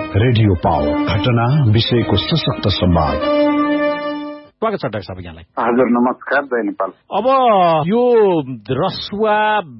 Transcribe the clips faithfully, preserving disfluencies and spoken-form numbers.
Radio power, घटना विषयको सशक्त संवाद। स्वागत छ डाक्टर साहब यहाँलाई। हजुर नमस्कार, जय नेपाल। अब यो रसुवा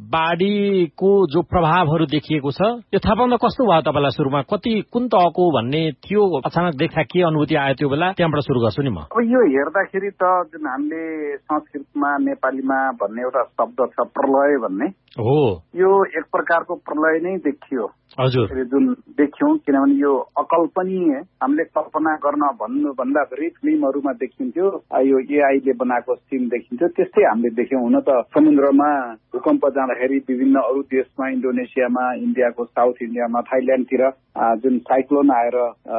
बाढीको जो प्रभावहरू देखिएको छ यो थाहा पाउँदा कस्तो भयो तपाईलाई? सुरुमा कति कुन तहको भन्ने थियो, अचानक देख्दा के अनुभूति आयो त्यो बेला, त्यहाँबाट सुरु गर्छु नि म। अब यो हेर्दाखेरि त जुन हामीले संस्कृतमा नेपालीमा भन्ने एउटा शब्द छ प्रलय भन्ने हो, यो एक प्रकारको प्रलय नै देखियो। हजुर, जुन देख्यौं, किनभने यो अकल्पनीय, हामीले कल्पना गर्न भन्नु भन्दा धेरै फिल्महरूमा देखिन्थ्यो, यो एआईले बनाएको सिन देखिन्थ्यो, त्यस्तै हामीले देख्यौं। हुन त समुद्रमा भूकम्प जाँदाखेरि विभिन्न अरू देशमा, इन्डोनेसियामा, इन्डियाको साउथ इन्डियामा, थाइल्याण्डतिर जुन साइक्लोन आएर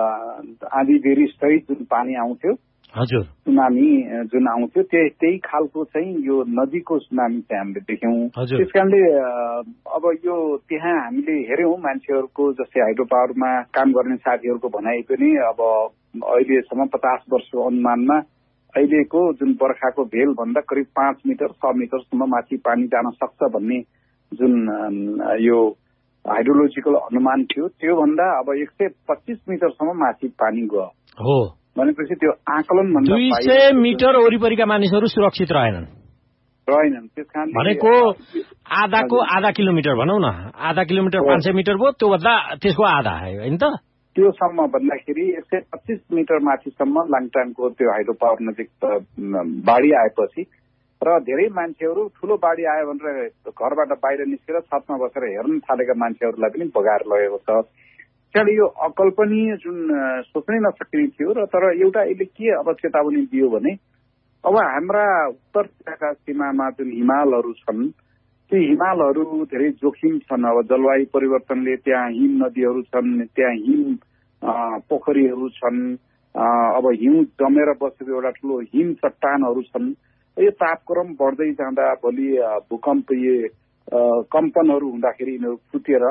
आँधी बेह्री सहित जुन पानी आउँथ्यो, हजुर, सुनामी जुन आउँथ्यो, त्यही खालको चाहिँ यो नदीको सुनामी चाहिँ हामीले देख्यौं। त्यस कारणले अब यो त्यहाँ हामीले हेर्यौं मान्छेहरूको, जस्तै हाइड्रो पावरमा काम गर्ने साथीहरूको भनाइ पनि अब अहिलेसम्म पचास वर्षको अनुमानमा अहिलेको जुन बर्खाको भेल भन्दा करिब पाँच मिटर छ मिटरसम्म माथि पानी जान सक्छ भन्ने जुन यो हाइड्रोलोजिकल अनुमान थियो, त्यो भन्दा अब एक सय पच्चीस मिटरसम्म माथि पानी गयो हो भनेपछि त्यो आकलन भन्दा दुई सय मिटर वरिपरिका मानिसहरू सुरक्षित रहेनन् रहेनन् त्यस कारणले भनेको आधाको आधा किलोमिटर भनौँ न, आधा किलोमिटर पाँच सय मिटर भयो, त्योभन्दा त्यसको आधा आयो होइन त। त्योसम्म भन्दाखेरि एक सय पच्चिस मिटर माथिसम्म लाङटाङको त्यो हाइड्रो पावर नजिक बाढी आएपछि र धेरै मान्छेहरू ठूलो बाढी आयो भनेर घरबाट बाहिर निस्केर छतमा बसेर हेर्न थालेका मान्छेहरूलाई पनि बगाएर लगेको छ। त्यसैले यो अकल्पनीय जुन सोच्नै नसकिने थियो र तर एउटा यसले के अब चेतावनी दियो भने अब हाम्रा उत्तरका सीमामा जुन हिमालहरू छन्, ती हिमालहरू धेरै जोखिम छन्। अब जलवायु परिवर्तनले त्यहाँ हिम नदीहरू छन्, त्यहाँ हिम पोखरीहरू छन्, अब हिउँ जमेर बसेको एउटा ठुलो हिम चट्टानहरू छन्। यो तापक्रम बढ्दै जाँदा भोलि भूकम्पीय कम्पनहरू हुँदाखेरि यिनीहरू फुटेर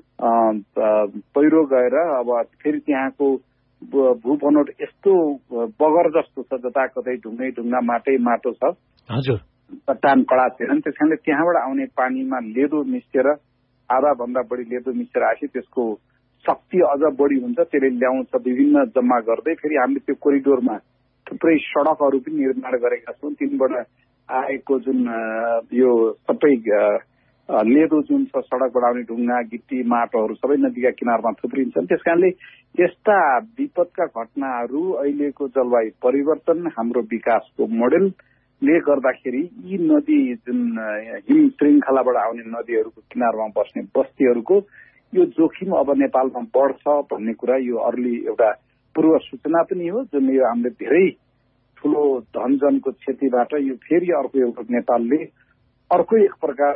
पहिरो गएर अब फेरि त्यहाँको भूबनोट यस्तो बगर जस्तो छ, जताकतै ढुङ्गै ढुङ्गा माटै माटो छ, हजुर, चट्टान कडा छैनन्। त्यस कारणले त्यहाँबाट आउने पानीमा लेदो मिसिएर, आधा भन्दा बढी लेदो मिसिएर आएपछि त्यसको शक्ति अझ बढी हुन्छ, त्यसले ल्याउँछ विभिन्न जम्मा गर्दै। फेरि हामीले त्यो कोरिडोरमा थुप्रै सडकहरू पनि निर्माण गरेका छौँ, तिनबाट आएको जुन यो सबै लेदो जुन छ, सडकबाट आउने ढुङ्गा गिट्टी माटोहरू सबै नदीका किनारमा थुप्रिन्छन्। त्यस कारणले यस्ता विपदका घटनाहरू अहिलेको जलवायु परिवर्तन, हाम्रो विकासको मोडेलले गर्दाखेरि यी नदी जुन हिम श्रृङ्खलाबाट आउने नदीहरूको किनारमा बस्ने बस्तीहरूको यो जोखिम अब नेपालमा बढ्छ भन्ने कुरा यो अर्ली एउटा पूर्व सूचना पनि हो, जुन यो हामीले धेरै ठुलो धनजनको क्षतिबाट यो फेरि अर्को एउटा नेपालले अर्को एक प्रकार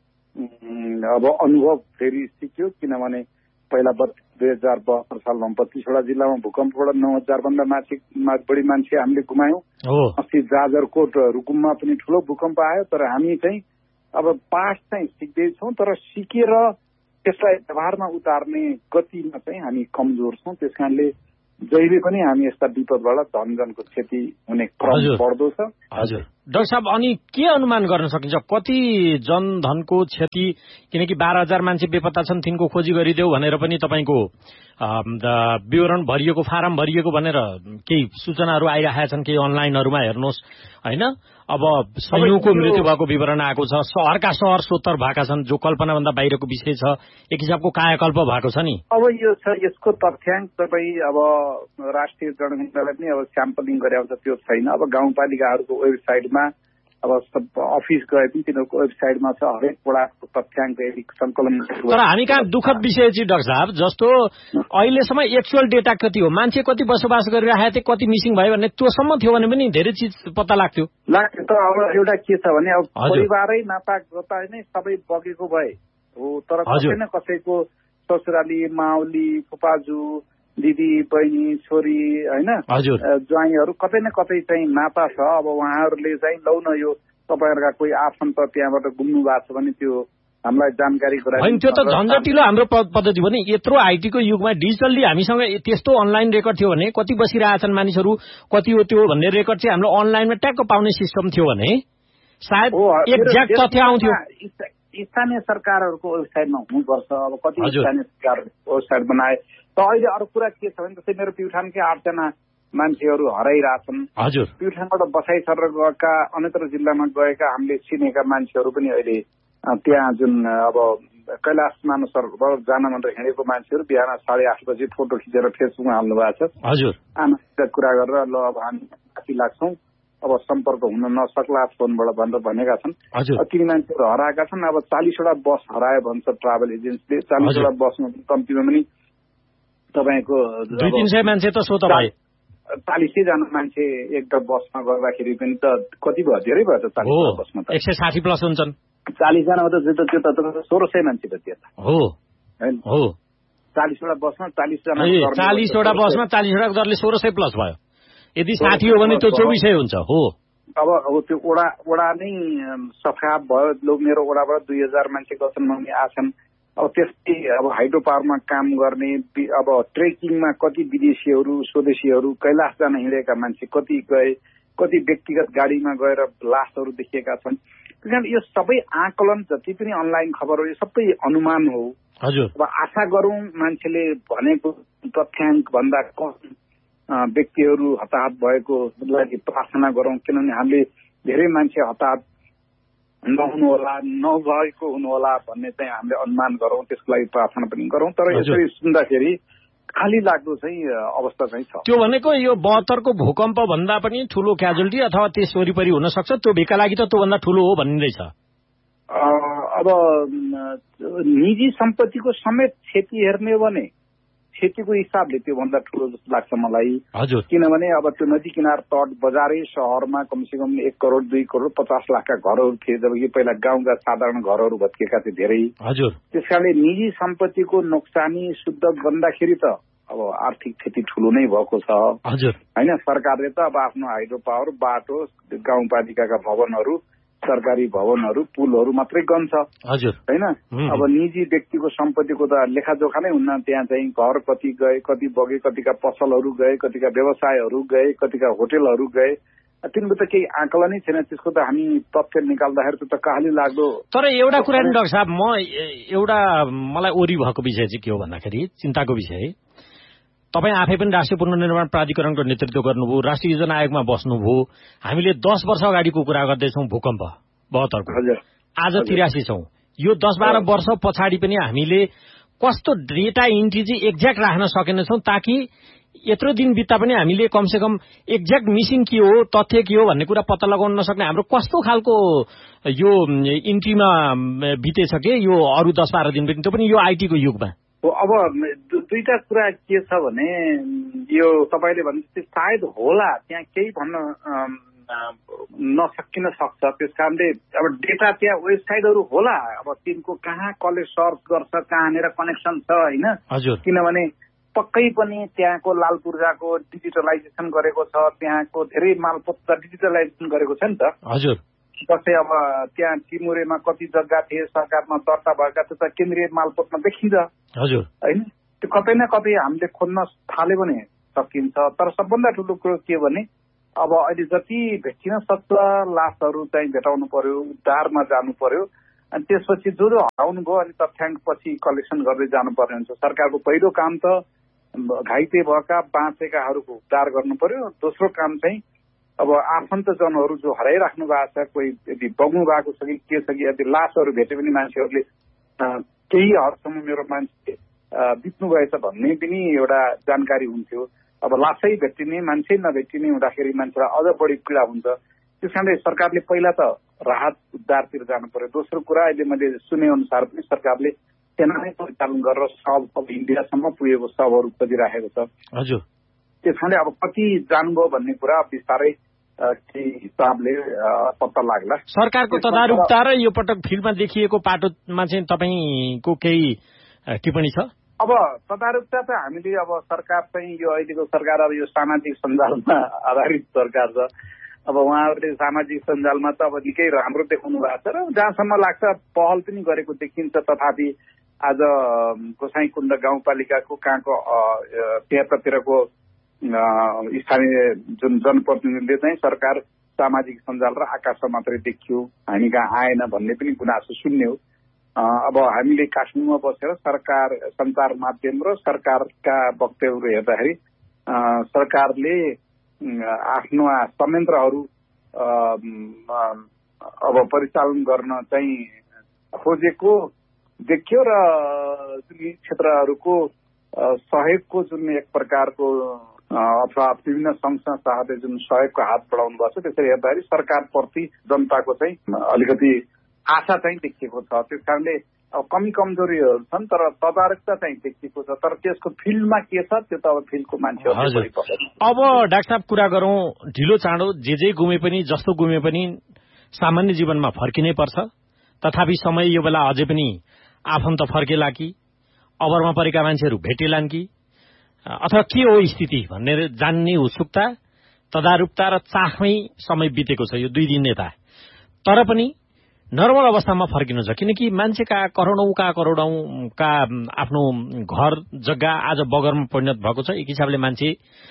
अब अनुभव फेरि सिक्यो। किनभने पहिला दुई हजार बहत्तर सालमा बत्तीसवटा जिल्लामा भूकम्पबाट नौ हजार भन्दा माथि बढी मान्छे हामीले गुमायौं। अस्ति जाजरकोट रुकुममा पनि ठुलो भूकम्प आयो, तर हामी चाहिँ अब पाठ चाहिँ सिक्दैछौँ, तर सिकेर त्यसलाई व्यवहारमा उतार्ने गतिमा चाहिँ हामी कमजोर छौँ। त्यस कारणले जहिले पनि हामी यस्ता विपदबाट धनजनको क्षति हुने क्रम बढ्दो छ। हजुर डाक्टर साहब, अनि के अनुमान गर्न सकिन्छ कति जनधनको क्षति? किनकि बाह्र हजार मान्छे बेपत्ता छन्, तिनको खोजी गरिदेऊ भनेर पनि तपाईँको विवरण भरिएको, फारम भरिएको भनेर केही सूचनाहरू आइरहेका छन्, केही अनलाइनहरूमा हेर्नुहोस् होइन। अब सयौंको मृत्यु भएको विवरण आएको छ, शहरका शहर सोत्तर भएका छन्, जो कल्पनाभन्दा बाहिरको विषय छ, एक हिसाबको कायाकल्प भएको छ नि। अब यो छ यसको तथ्याङ्क तपाईँ अब राष्ट्रिय जनसङ्ख्यालाई पनि अब स्याम्पलिङ गरे हुन्छ, त्यो छैन। अब गाउँपालिकाहरूको वेबसाइटमा अब अफिस गए पनि तिनीहरूको वेबसाइटमा छ, हरेक वडाको तथ्याङ्क संकलन। तर हामी कहाँ दुःखद विषय चाहिँ डाक्टर साहब, जस्तो अहिलेसम्म एक्चुअल डेटा कति हो, मान्छे कति बसोबास गरिरहेको थिए, कति मिसिङ भयो भन्ने त्योसम्म थियो भने पनि धेरै चिज पत्ता लाग्थ्यो लाग्थ्यो तर अब एउटा के छ भने अब परिवारै नाता गोता नै सबै बगेको भए हो, तर कसै न कसैको ससुराली, माउली, फुपाजू, दिदी, बहिनी, छोरी होइन, ज्वाइँहरू कतै न कतै चाहिँ नाता छ। अब उहाँहरूले चाहिँ लौ न यो तपाईँहरूका कोही आफन्त त्यहाँबाट गुम्नु भएको छ भने त्यो हामीलाई जानकारी गराइदिनु। त्यो त झन्झटिलो हाम्रो पद्धति भने यत्रो आइटीको युगमा डिजिटल्ली हामीसँग त्यस्तो अनलाइन रेकर्ड थियो भने कति बसिरहेछन् मानिसहरू, कति हो त्यो भन्ने रेकर्ड चाहिँ हाम्रो अनलाइनमा ट्याक्क पाउने सिस्टम थियो भने सायद एक्ज्याक्ट तथ्य आउँथ्यो। स्थानीय सरकारहरूको वेबसाइटमा हुनुपर्छ। अब कति स्थानीय सरकार वेबसाइट बनाए त अहिले अरू कुरा के छ भने जस्तै मेरो प्युठानकै आठजना मान्छेहरू हराइरहेछन्। हजुर, प्युठानबाट बसाइ सरेर गएका अन्यत्र जिल्लामा गएका हामीले चिनेका मान्छेहरू पनि अहिले त्यहाँ जुन अब कैलाश मानसरोवर जान भनेर हिँडेको मान्छेहरू बिहान साढे आठ बजी फोटो खिचेर फेसबुकमा हाल्नु भएको छ। हजुर, आमासित कुरा गरेर ल अब हामी माथि लाग्छौँ, अब सम्पर्क हुन नसक्ला फोनबाट भनेर भनेका छन्। ती मान्छेहरू हराएका छन्। अब चालिसवटा बस हरायो भन्छ ट्राभल एजेन्सीले। चालिसवटा बसमा कम्तीमा पनि तपाईँको दुई तिन सय मान्छे त सो त भाइ चालिसै जना मान्छे एउटा बसमा गर्दाखेरि पनि त कति भयो, धेरै भयो त चालिस बसमा त एक सय साठी प्लस हुन्छन्। चालिसजनामा त त्यो त सोह्र सय मान्छे त त्यो त हो हो चालिसवटा बसमा चालिसजना चालिसवटा बसमा चालिसवटा दरले सोह्र सय प्लस भयो। यदि साठी हो भने त्यो चौबिस सय हुन्छ। हो अब अब त्यो ओडा ओडा नै सफा भयो। लोक मेरो ओडाबाट दुई हजार मान्छे गठन हुने आछन्। अब त्यस्तै अब हाइड्रो पावरमा काम गर्ने अब ट्रेकिङमा कति विदेशीहरू स्वदेशीहरू कैलाश जान हिँडेका मान्छे कति गए, कति व्यक्तिगत गाडीमा गएर लासहरू देखिएका छन्। त्यस कारण यो सबै आकलन जति पनि अनलाइन खबरहरू यो सबै अनुमान हो। हजुर, अब आशा गरौँ मान्छेले भनेको तथ्याङ्क भन्दा कम व्यक्तिहरू हताहत भएको लागि प्रार्थना गरौँ, किनभने हामीले धेरै मान्छे हताहत नहुनु होला, नभएको हुनुहोला भन्ने चाहिँ हामीले अनुमान गरौँ, त्यसको लागि प्रार्थना पनि गरौँ। तर यसरी सुन्दाखेरि खाली लाग्दो चाहिँ अवस्था चाहिँ छ। त्यो भनेको यो बहत्तरको भूकम्प भन्दा पनि ठूलो क्याजुअलिटी अथवा त्यस वरिपरि हुन सक्छ, त्यो भिका लागि त त्योभन्दा ठूलो हो भनिँदैछ। अब निजी सम्पत्तिको समेत क्षति हेर्ने हो भने क्षतिको हिसाबले त्योभन्दा ठुलो जस्तो लाग्छ मलाई। हजुर, किनभने अब त्यो नदी किनार तट बजारै शहरमा कमसेकम एक करोड दुई करोड पचास लाखका घरहरू थिए, जबकि पहिला गाउँका साधारण घरहरू भत्किएका थिए धेरै। हजुर, त्यस कारणले निजी सम्पत्तिको नोक्सानी शुद्ध गर्दाखेरि त अब आर्थिक क्षति ठुलो नै भएको छ। हजुर, होइन, सरकारले त अब आफ्नो हाइड्रो पावर, बाटो, गाउँपालिकाका भवनहरू, सरकारी भवनहरू, पुलहरू मात्रै गन्छ। हजुर, होइन, अब निजी व्यक्तिको सम्पत्तिको त लेखाजोखा नै हुन्न। त्यहाँ चाहिँ घर कति गए, कति बगे, कतिका पसलहरू गए, कतिका व्यवसायहरू गए, कतिका होटेलहरू गए, तिनको त केही आकलनै छैन। त्यसको त हामी तथ्य निकाल्दाखेरि त कहाली लाग्दो। तर एउटा कुरा नि डाक्टर साहब, म एउटा मलाई ओरी भएको विषय चाहिँ के हो भन्दाखेरि चिन्ताको विषय, तपाईँ आफै पनि राष्ट्रिय पुनर्निर्माण प्राधिकरणको नेतृत्व गर्नुभयो, राष्ट्रिय योजना आयोगमा बस्नुभयो। हामीले दस वर्ष अगाडिको कुरा गर्दैछौँ भूकम्प बहत्तरको, आज तिरासी छौँ। यो दस बाह्र वर्ष पछाडि पनि हामीले कस्तो डेटा इन्ट्री चाहिँ एक्ज्याक्ट राख्न सकेनछौँ ताकि यत्रो दिन बित्दा पनि हामीले कमसे कम एक्ज्याक्ट मिसिङ के हो, तथ्य के हो भन्ने कुरा पत्ता लगाउन नसक्ने हाम्रो कस्तो खालको यो इन्ट्रीमा बितेछ के यो अरू दस बाह्र दिन पनि, त्यो पनि यो आइटीको युगमा। अब दुईटा कुरा के छ भने यो तपाईँले भने सायद होला त्यहाँ केही भन्न नसकिन सक्छ। त्यस कारणले अब डेटा त्यहाँ वेबसाइटहरू होला, अब तिनको कहाँ कसले सर्च गर्छ, कहाँनिर कनेक्सन छ, होइन। किनभने पक्कै पनि त्यहाँको लाल पूर्जाको डिजिटलाइजेसन गरेको छ, त्यहाँको धेरै मालपोत डिजिटलाइजेसन गरेको छ नि त। हजुर, जस्तै अब त्यहाँ टिमुरेमा कति जग्गा थिए सरकारमा दर्ता भएका त्यो त केन्द्रीय मालपोतमा देखिन्छ। हजुर, होइन, त्यो कतै न कतै हामीले खोज्न थाल्यो भने सकिन्छ। तर सबभन्दा ठुलो कुरो के भने अब अहिले जति भेटिन सक्छ लासहरू चाहिँ भेटाउनु पर्यो, उद्धारमा जानु पर्यो, अनि त्यसपछि जो जो हराउनु भयो अनि तथ्याङ्क पछि कलेक्सन गर्दै जानुपर्ने हुन्छ। सरकारको पहिलो काम त घाइते भएका बाँचेकाहरूको उद्धार गर्नु पर्यो। दोस्रो काम चाहिँ अब आफन्तजनहरू जो हराइराख्नु भएको छ, कोही यदि बग्नु भएको छ कि के छ कि, यदि लासहरू भेट्यो भने मान्छेहरूले केही हदसम्म मेरो मान्छे बित्नु भएछ भन्ने पनि एउटा जानकारी हुन्थ्यो। अब लासै भेटिने मान्छे नभेटिने हुँदाखेरि मान्छेलाई अझ बढी पीडा हुन्छ। त्यस कारणले सरकारले पहिला त राहत उद्धारतिर जानु पर्यो। दोस्रो कुरा अहिले मैले सुने अनुसार पनि सरकारले सेना नै परिचालन गरेर सब अब इन्डियासम्म पुगेको सबहरू खोजिराखेको छ। हजुर, त्यस कारणले अब कति जानुभयो भन्ने कुरा बिस्तारै केही हिसाबले पत्ता लाग्ला। सरकारको तदारुकता र यो पटक फिल्डमा देखिएको पाटोमा चाहिँ तपाईँको केही टिप्पणी छ? अब तदारुकता त हामीले अब सरकार चाहिँ यो अहिलेको सरकार अब यो सामाजिक सञ्जालमा आधारित सरकार छ। अब उहाँहरूले सामाजिक सञ्जालमा त अब निकै राम्रो देखाउनु भएको छ र जहाँसम्म लाग्छ पहल पनि गरेको देखिन्छ। तथापि आज गोसाइँकुण्ड गाउँपालिकाको कहाँको त्यतातिरको स्थानीय जुन जनप्रतिनिधिले चाहिँ सरकार सामाजिक सञ्जाल र आकाशमा मात्रै देखियो, हामी कहाँ आएन भन्ने पनि गुनासो सुन्ने हो। अब हामीले काठमाडौँमा बसेर सरकार सञ्चार माध्यम र सरकारका वक्तव्यहरू हेर्दाखेरि सरकारले आफ्नो संयन्त्रहरू अब परिचालन गर्न चाहिँ खोजेको देखियो र जुन क्षेत्रहरूको सहयोगको जुन एक प्रकारको अथवा विभिन्न संघ संस्थाहरूले जुन सहयोगको हात बढाउनु भएको छ त्यसरी हेर्दाखेरि सरकारप्रति जनताको चाहिँ अलिकति आशा चाहिँ देखिएको छ। त्यस कारणले अब कमी कमजोरीहरू छन् तर तदारकता चाहिँ देखिएको छ, तर त्यसको फिल्डमा के छ त्यो त अब फिल्डको मान्छेहरूले अब डाक्टर साहब कुरा गरौँ ढिलो चाँडो जे जे गुमे पनि जस्तो गुमे पनि सामान्य जीवनमा फर्किनै पर्छ। तथापि समय यो बेला अझै पनि आफन्त फर्केला कि अबरमा परेका मान्छेहरू भेटेलान् कि अथवा के हो स्थिति भन्ने जान्ने उत्सुकता तदारुकता र चाखमै समय बितेको छ यो दुई दिन यता। तर पनि नर्मल अवस्थामा फर्किनु छ किनकि मान्छेका करोडौंका करोडौंका आफ्नो घर जग्गा आज बगरमा परिणत भएको छ। एक हिसाबले मान्छे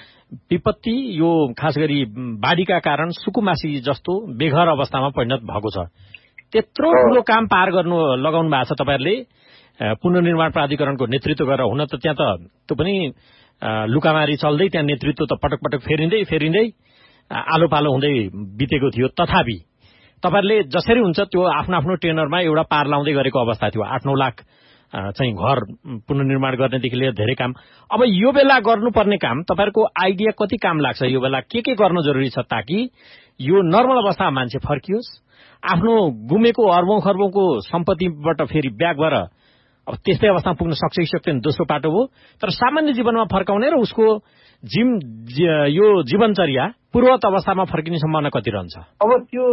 विपत्ति यो खास गरी बाढीका कारण सुकुमासी जस्तो बेघर अवस्थामा परिणत भएको छ। त्यत्रो ठूलो काम पार गर्नु लगाउनु भएको छ तपाईहरुले पुनर्निर्माण प्राधिकरणको नेतृत्व गरेर। हुन त त्यहाँ त त्यो पनि लुकामारी चल्दै त्यहाँ नेतृत्व त पटक पटक फेरिँदै फेरिँदै आलो पालो हुँदै बितेको थियो। तथापि तपाईहरुले जसरी हुन्छ त्यो आफ्नो आफ्नो टेनरमा एउटा पार लाउँदै गरेको अवस्था थियो। आठ नौ लाख चाहिँ घर पुनर्निर्माण गर्नेदेखि लिएर धेरै काम। अब यो बेला गर्नुपर्ने काम तपाईहरुको आइडिया कति काम लाग्छ? यो बेला के के गर्न जरुरी छ ताकि यो नर्मल अवस्थामा मान्छे फर्कियोस्, आफ्नो गुमेको अर्बौं खर्बौंको सम्पत्तिबाट फेरि ब्याक भएर अब त्यस्तै अवस्थामा पुग्न सक्छ कि सक्दैन दोस्रो पाटो हो। तर सामान्य जीवनमा फर्काउने र उसको जिम यो जीवनचर्या पूर्वत अवस्थामा फर्किने सम्भावना कति रहन्छ? अब त्यो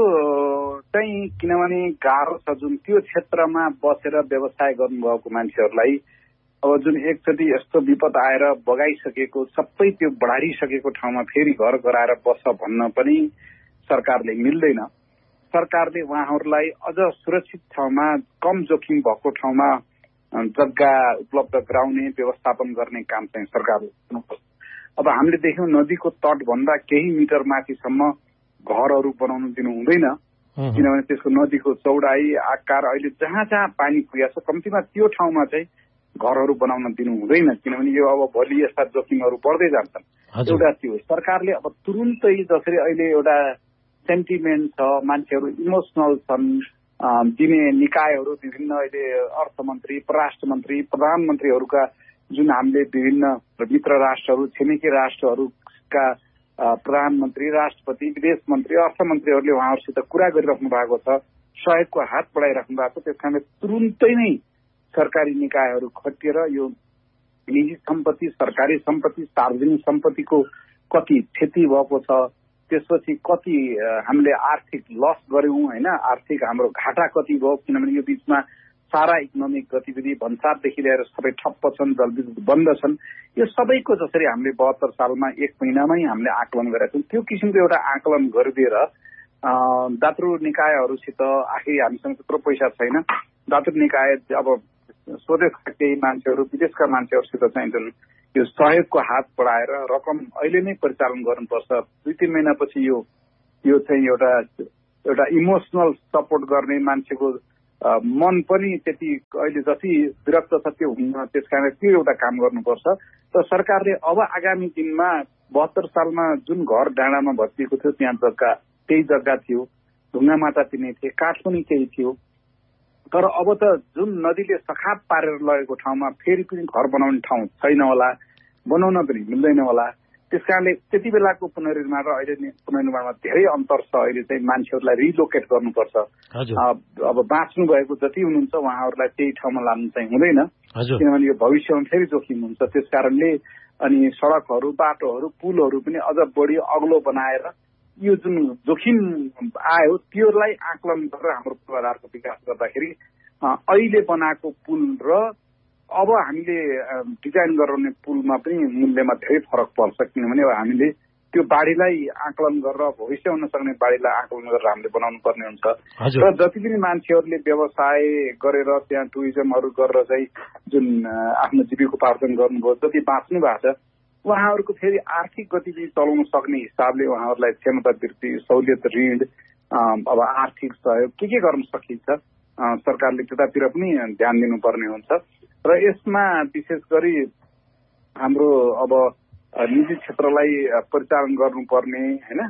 चाहिँ किनभने गाह्रो छ जुन त्यो क्षेत्रमा बसेर व्यवसाय गर्नुभएको मान्छेहरूलाई अब जुन एकचोटि यस्तो विपद आएर बगाइसकेको सबै त्यो बढारिसकेको ठाउँमा फेरि घर गराएर बस्छ भन्न पनि सरकारले मिल्दैन। सरकारले उहाँहरूलाई अझ सुरक्षित ठाउँमा कम जोखिम भएको ठाउँमा जग्गा उपलब्ध गराउने व्यवस्थापन गर्ने काम चाहिँ सरकारले गर्नुपर्छ। अब हामीले देख्यौं नदीको तटभन्दा केही मिटर माथिसम्म घरहरू बनाउनु दिनु हुँदैन किनभने त्यसको नदीको चौडाई आकार अहिले जहाँ जहाँ पानी पुगेको छ कम्तीमा त्यो ठाउँमा चाहिँ घरहरू बनाउन दिनु हुँदैन किनभने यो अब भोलि यस्ता जोखिमहरू बढ्दै जान्छन्। एउटा त्यो सरकारले अब तुरुन्तै जसरी अहिले एउटा सेन्टिमेन्ट छ, मान्छेहरू इमोसनल छन्, दिने निकायहरू विभिन्न अहिले अर्थमन्त्री परराष्ट्र मन्त्री प्रधानमन्त्रीहरूका जुन हामीले विभिन्न मित्र राष्ट्रहरू छिमेकी राष्ट्रहरूका प्रधानमन्त्री राष्ट्रपति विदेश मन्त्री अर्थमन्त्रीहरूले उहाँहरूसित कुरा गरिराख्नु भएको छ, सहयोगको हात बढाइराख्नु भएको छ। त्यस कारणले तुरुन्तै नै सरकारी निकायहरू खटिएर यो निजी सम्पत्ति सरकारी सम्पत्ति सार्वजनिक सम्पत्तिको कति क्षति भएको छ, त्यसपछि कति हामीले आर्थिक लस गर्यौं हैन, आर्थिक हाम्रो घाटा कति भयो किनभने यो बीचमा सारा इकोनोमिक गतिविधि भन्सारदेखि लिएर सबै ठप्प छन्, जलविद्युत बन्द छन्। यो सबैको जसरी हामीले बहत्तर सालमा एक महिनामै हामीले आकलन गरेका छौँ त्यो किसिमको एउटा आकलन गरिदिएर दात्रु निकायहरूसित आखिर हामीसँग त्यत्रो पैसा छैन, दात्रु निकाय अब स्वदेशका केही मान्छेहरू विदेशका मान्छेहरूसित चाहिँ जुन यो सहयोगको हात बढाएर रकम अहिले नै परिचालन गर्नुपर्छ। दुई तीन महिनापछि यो यो चाहिँ एउटा एउटा इमोसनल सपोर्ट गर्ने मान्छेको मन पनि त्यति अहिले जति विरक्त छ त्यो हुन्न, त्यस कारण त्यो एउटा काम गर्नुपर्छ। र सरकारले अब आगामी दिनमा बहत्तर सालमा जुन घर डाँडामा भत्किएको थियो त्यहाँ जग्गा त्यही जग्गा थियो, ढुङ्गा माटा तिनै थिए, काठ पनि केही थियो, तर अब त जुन नदीले सखाप पारेर लगेको ठाउँमा फेरि पनि घर बनाउने ठाउँ छैन होला, बनाउन पनि मिल्दैन होला। त्यस कारणले त्यति बेलाको पुनर्निर्माण र अहिले पुनर्निर्माणमा धेरै अन्तर छ। अहिले चाहिँ मान्छेहरूलाई रिलोकेट गर्नुपर्छ। अब बाँच्नु भएको जति हुनुहुन्छ उहाँहरूलाई त्यही ठाउँमा लानु चाहिँ हुँदैन किनभने यो भविष्यमा फेरि जोखिम हुन्छ। त्यस कारणले अनि सडकहरू बाटोहरू पुलहरू पनि अझ बढी अग्लो बनाएर यो जुन जोखिम आयो त्योलाई आकलन गरेर हाम्रो पूर्वाधारको विकास गर्दाखेरि अहिले बनाएको पुल र अब हामीले डिजाइन गराउने पुलमा पनि मूल्यमा धेरै फरक पर्छ किनभने अब हामीले त्यो बाढीलाई आकलन गरेर भविष्य हुन सक्ने बाढीलाई आकलन गरेर हामीले बनाउनु पर्ने हुन्छ। र जति पनि मान्छेहरूले व्यवसाय गरेर त्यहाँ टुरिज्महरू गरेर चाहिँ जुन आफ्नो जीविकोपार्जन गर्नुभयो जति बाँच्नु भएको छ उहाँहरूको फेरि आर्थिक गतिविधि चलाउन सक्ने हिसाबले उहाँहरूलाई क्षमता वृद्धि सहुलियत ऋण अब आर्थिक सहयोग के के गर्न सकिन्छ सरकारले त्यतातिर पनि ध्यान दिनुपर्ने हुन्छ र यसमा विशेष गरी हाम्रो अब निजी क्षेत्रलाई परिचालन गर्नुपर्ने होइन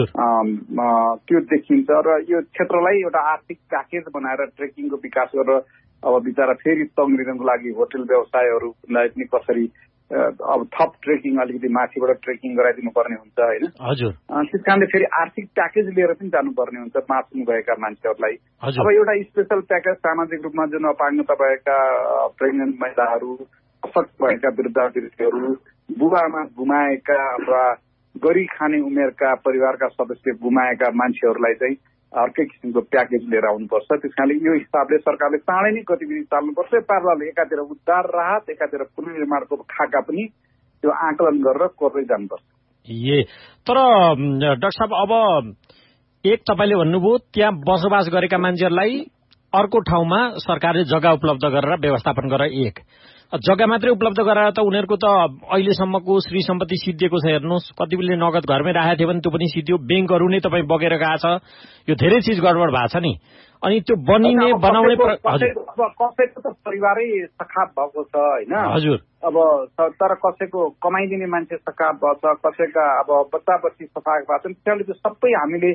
त्यो देखिन्छ र यो क्षेत्रलाई एउटा आर्थिक प्याकेज बनाएर ट्रेकिङको विकास गरेर अब बिचरा फेरि तङ्ग्रिनको लागि होटल व्यवसायहरूलाई पनि कसरी अब थप ट्रेकिङ अलिकति माथिबाट ट्रेकिङ गराइदिनु पर्ने हुन्छ होइन त्यस कारणले फेरि आर्थिक प्याकेज लिएर पनि जानुपर्ने हुन्छ बाँच्नु भएका मान्छेहरूलाई अब एउटा स्पेसल प्याकेज सामाजिक रूपमा जुन अपाङ्गता भएका प्रेग्नेन्ट महिलाहरू अशक्त भएका वृद्ध वृद्धहरू बुबामा गुमाएका अथवा गरी खाने उमेरका परिवारका सदस्य गुमाएका मान्छेहरूलाई चाहिँ अर्कै किसिमको प्याकेज लिएर आउनुपर्छ। त्यस कारणले यो हिसाबले सरकारले चाँडै नै गतिविधि चाल्नुपर्छ। पार्लाले एकातिर उद्धार राहत एकातिर पुनर्निर्माणको खाका पनि त्यो आकलन गरेर कोर्दै जानुपर्छ। ए तर डाक्टर साहब अब एक तपाईँले भन्नुभयो त्यहाँ बसोबास गरेका मान्छेहरूलाई अर्को ठाउँमा सरकारले जग्गा उपलब्ध गरेर व्यवस्थापन गरेर एक जग्गा मात्रै उपलब्ध गराएर त उनीहरूको त अहिलेसम्मको श्री सम्पत्ति सिद्धिएको छ। हेर्नुहोस् कतिले नगद घरमै राखेको थियो भने त्यो पनि सिद्धियो, ब्याङ्कहरू नै तपाईँ बगेर गएको छ, यो धेरै चिज गडबड भएको छ नि। अनि त्यो बनिने बनाउने कसैको त परिवारै सखाप भएको छ होइन हजुर। अब तर कसैको कमाइदिने मान्छे सखाप भएको छ, कसैका अब बच्चा बच्ची सफाएको भएको छ। त्यसले त्यो सबै हामीले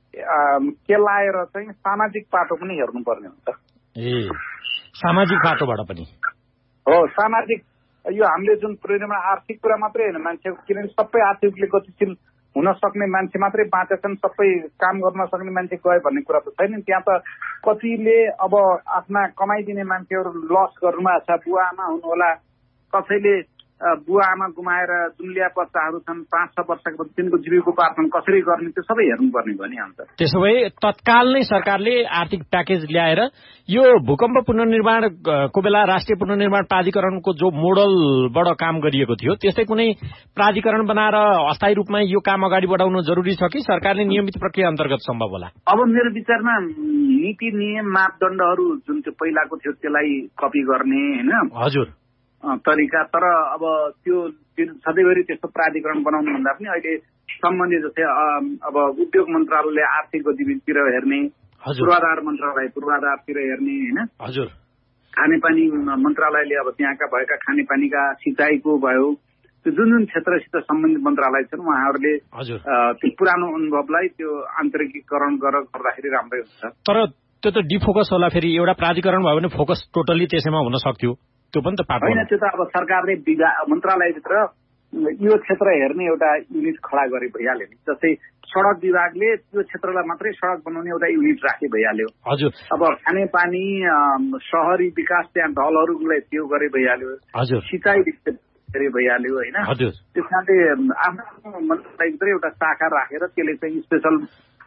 केलाएर चाहिँ सामाजिक पाटो पनि हेर्नुपर्ने हुन्छ। ए सामाजिक पाटोबाट पनि हो सामाजिक यो हामीले जुन पुनर्निर्माण आर्थिक कुरा मात्रै होइन मान्छेको, किनभने सबै आर्थिक रूपले गतिशील हुन सक्ने मान्छे मात्रै बाँचेछन्, सबै काम गर्न सक्ने मान्छे गयो भन्ने कुरा त छैन। त्यहाँ त कतिले अब आफ्ना कमाइदिने मान्छेहरू लस गर्नुभएको छ, बुवा आमा हुनुहोला, कसैले बुवा आमा गुमाएर दुनिया बच्चाहरू छन् पाँच छ वर्षको तिनको जीविकोपार्जन कसरी गर्ने त्यो सबै हेर्नुपर्ने भयो नि अन्त। त्यसो भए तत्काल नै सरकारले आर्थिक प्याकेज ल्याएर यो भूकम्प पुनर्निर्माणको बेला राष्ट्रिय पुनर्निर्माण प्राधिकरणको जो मोडलबाट काम गरिएको थियो त्यस्तै कुनै प्राधिकरण बनाएर अस्थायी रूपमा यो काम अगाडि बढाउनु जरुरी छ कि सरकारले नियमित प्रक्रिया अन्तर्गत सम्भव होला? अब मेरो विचारमा नीति नियम मापदण्डहरू जुन चाहिँ पहिलाको थियो त्यसलाई कपी गर्ने होइन हजुर तरिका, तर अब त्यो सधैँभरि त्यस्तो प्राधिकरण बनाउनु भन्दा पनि अहिले सम्बन्धित जस्तै अब उद्योग मन्त्रालयले आर्थिक गतिविधितिर हेर्ने, पूर्वाधार मन्त्रालय पूर्वाधारतिर हेर्ने होइन हजुर, खानेपानी मन्त्रालयले अब त्यहाँका भएका खानेपानीका सिँचाइको भयो, त्यो जुन जुन क्षेत्रसित सम्बन्धित मन्त्रालय छन् उहाँहरूले त्यो पुरानो अनुभवलाई त्यो आन्तरिकीकरण गरेर गर्दाखेरि राम्रै हुन्छ। तर त्यो त डिफोकस होला, फेरि एउटा प्राधिकरण भयो भने फोकस टोटल्ली त्यसैमा हुन सक्थ्यो, त्यो पनि त पाटो होइन। त्यो त अब सरकारले मन्त्रालयभित्र यो क्षेत्र हेर्ने एउटा युनिट खडा गरे भइहाल्यो नि। जस्तै सड़क विभागले त्यो क्षेत्रलाई मात्रै सड़क बनाउने एउटा युनिट राखे भइहाल्यो हजुर। अब खानेपानी शहरी विकास त्यहाँ ढलहरूलाई त्यो गरे भइहाल्यो हजुर, सिँचाइ गरे भइहाल्यो होइन। त्यस कारणले आफ्नो मन्त्रालयभित्र एउटा शाखा राखेर त्यसले चाहिँ स्पेसल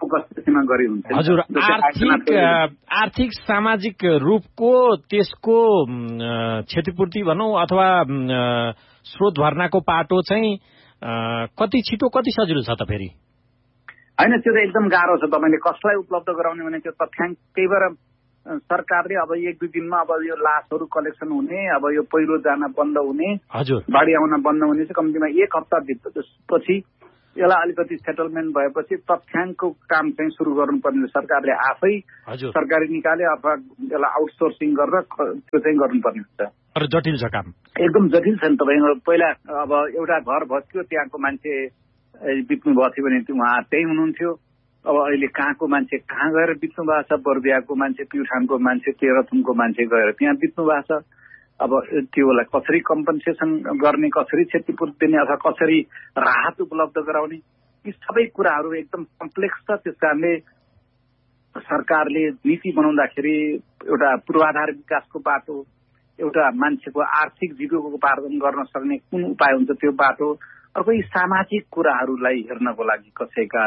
हजुर। आर्थिक आर्थिक सामाजिक रूपको त्यसको क्षतिपूर्ति भनौँ अथवा स्रोत भर्नाको पाटो चाहिँ कति छिटो कति सजिलो छ त फेरि? होइन त्यो त एकदम गाह्रो छ। तपाईँले कसलाई उपलब्ध गराउने भने त्यो तथ्याङ्क त्यही भएर सरकारले अब एक दुई दिनमा अब यो लासहरू कलेक्सन हुने, अब यो पहिरो जान बन्द हुने, हजुर, बाढी आउन बन्द हुने चाहिँ कम्तीमा एक हप्ता भित्र त्यसपछि यसलाई अलिकति सेटलमेन्ट भएपछि तथ्याङ्कको काम चाहिँ सुरु गर्नुपर्ने सरकारले आफै सरकारी निकाले अथवा यसलाई आउटसोर्सिङ गरेर त्यो चाहिँ गर्नुपर्ने हुन्छ। जटिल छ काम, एकदम जटिल छ नि। तपाईँको पहिला अब एउटा घर भत्कियो त्यहाँको मान्छे बित्नु भएको थियो भने उहाँ त्यही हुनुहुन्थ्यो, अब अहिले कहाँको मान्छे कहाँ गएर बित्नु भएको छ, बरबियाको मान्छे, प्युठानको मान्छे, तेह्रथुमको मान्छे गएर त्यहाँ बित्नु भएको छ। अब त्योलाई कसरी कम्पन्सेसन गर्ने, कसरी क्षतिपूर्ति दिने अथवा कसरी राहत उपलब्ध गराउने, यी सबै कुराहरू एकदम कम्प्लेक्स छ। त्यस कारणले सरकारले नीति बनाउँदाखेरि एउटा पूर्वाधार विकासको बाटो, एउटा मान्छेको आर्थिक जीविकोपार्जन गर्न सक्ने कुन उपाय हुन्छ त्यो बाटो, अर्को यी सामाजिक कुराहरूलाई हेर्नको लागि कसैका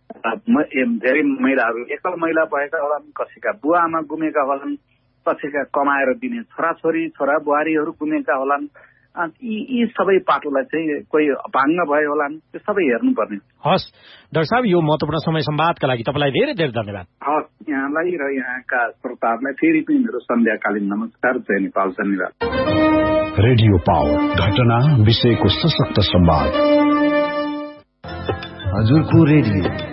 धेरै महिलाहरू एकल महिला भएका होलान्, कसैका बुवा आमा गुमेका होलान्, कसैका कमाएर दिने छोराछोरी छोरा बुहारीहरू गुमेका होलान्, यी यी सबै पाटोलाई चाहिँ कोही अपाङ्ग भए होलान्, त्यो सबै हेर्नुपर्ने। हस् डाक्टर साहब, यो महत्त्वपूर्ण समय संवादका लागि तपाईँलाई धेरै धेरै धन्यवाद। हस् यहाँलाई र यहाँका श्रोताहरूलाई फेरि पनि मेरो सन्ध्याकालीन नमस्कार। जय नेपाल, धन्यवाद। रेडियो पावर, घटना विषयको सशक्त संवाद। हजुरको रेडियो